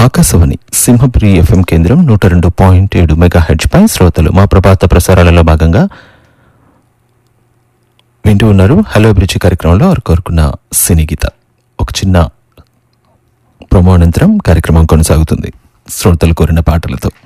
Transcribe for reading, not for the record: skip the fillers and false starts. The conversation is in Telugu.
ఆకాశవాణి సింహపురి ఎఫ్ఎం కేంద్రం 102.7 మెగాహెర్ట్జ్ పై శ్రోతలు మా ప్రభాత ప్రసారాలలో భాగంగా వింటూ ఉన్నారు. హలో అభిరుచి కార్యక్రమంలో వారు కోరుకున్న సినీ గీత. ఒక చిన్న ప్రమో అనంతరం కార్యక్రమం కొనసాగుతుంది శ్రోతలు కోరిన పాటలతో.